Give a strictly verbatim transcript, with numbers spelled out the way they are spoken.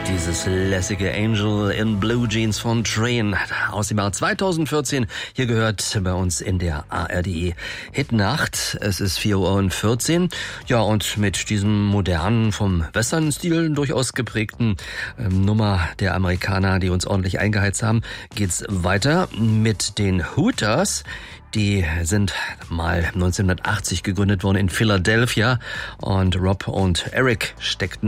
Dieses lässige Angel in Blue Jeans von Train aus dem Jahr zweitausendvierzehn. Hier gehört bei uns in der A R D Hitnacht. Es ist vier Uhr vierzehn. Ja, und mit diesem modernen, vom Western-Stil durchaus geprägten ähm, Nummer der Amerikaner, die uns ordentlich eingeheizt haben, geht's weiter mit den Hooters. Die sind mal neunzehnhundertachtzig gegründet worden in Philadelphia und Rob und Eric steckten